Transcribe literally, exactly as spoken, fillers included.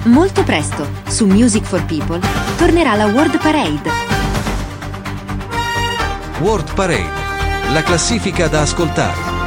Molto presto, su Music for People, tornerà la World Parade. World Parade, la classifica da ascoltare.